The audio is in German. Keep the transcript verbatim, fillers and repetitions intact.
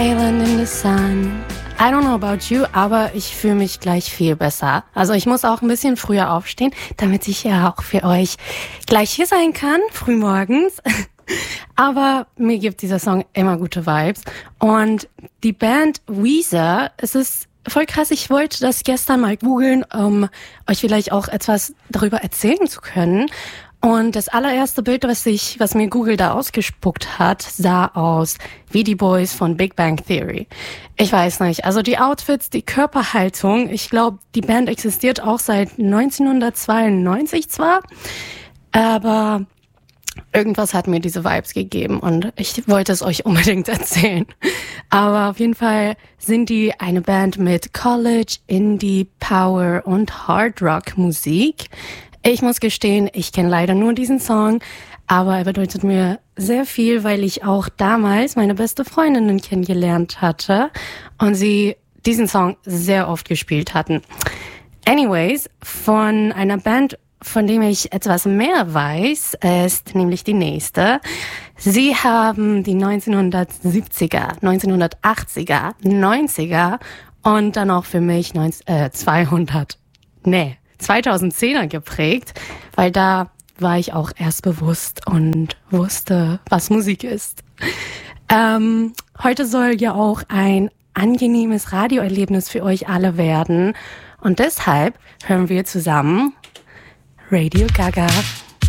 Island in the Sun. I don't know about you, aber ich fühle mich gleich viel besser. Also ich muss auch ein bisschen früher aufstehen, damit ich ja auch für euch gleich hier sein kann, frühmorgens. Aber mir gibt dieser Song immer gute Vibes. Und die Band Weezer, es ist voll krass, ich wollte das gestern mal googeln, um euch vielleicht auch etwas darüber erzählen zu können. Und das allererste Bild, was ich, was mir Google da ausgespuckt hat, sah aus wie die Boys von Big Bang Theory. Ich weiß nicht, also die Outfits, die Körperhaltung, ich glaube, die Band existiert auch seit neunzehnhundertzweiundneunzig zwar, aber irgendwas hat mir diese Vibes gegeben und ich wollte es euch unbedingt erzählen. Aber auf jeden Fall sind die eine Band mit College, Indie, Power und Hard Rock Musik. Ich muss gestehen, ich kenne leider nur diesen Song, aber er bedeutet mir sehr viel, weil ich auch damals meine beste Freundin kennengelernt hatte und sie diesen Song sehr oft gespielt hatten. Anyways, von einer Band, von dem ich etwas mehr weiß, ist nämlich die nächste. Sie haben die neunzehnhundertsiebziger, neunzehnhundertachtziger, neunziger und dann auch für mich neunzehn, äh, zweihundert, nee, zweitausendzehner geprägt, weil da war ich auch erst bewusst und wusste, was Musik ist. Ähm, heute soll ja auch ein angenehmes Radioerlebnis für euch alle werden und deshalb hören wir zusammen Radio Gaga.